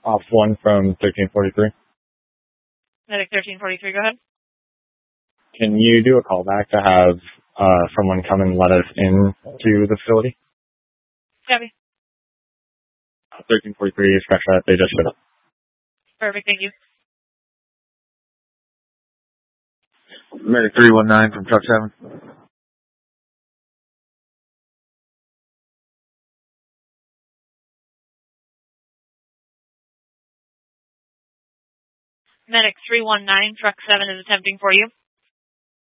Off 1 from 1343. Medic 1343, go ahead. Can you do a call back to have someone come and let us in to the facility? Copy. 1343 is fresh out. They just showed up. Perfect, thank you. Medic 319 from Truck 7. Medic 319, Truck 7 is attempting for you.